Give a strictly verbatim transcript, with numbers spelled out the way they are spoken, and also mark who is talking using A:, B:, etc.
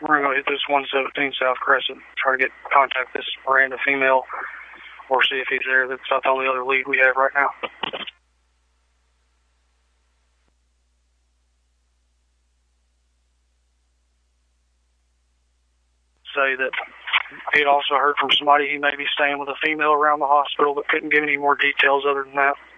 A: We're going to hit this one seventeen South Crescent, try to get contact this Miranda female, or see if he's there. That's about the only other lead we have right now. Say that he had also heard from somebody he may be staying with a female around the hospital, but couldn't give any more details other than that.